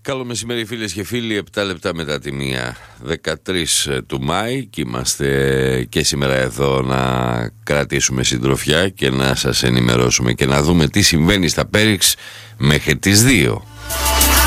Καλό μεσημέρι φίλες και φίλοι, 7 λεπτά μετά τη 1, 13 του Μάη, και είμαστε και σήμερα εδώ να κρατήσουμε συντροφιά και να σας ενημερώσουμε και να δούμε τι συμβαίνει στα Πέριξ μέχρι τις 2.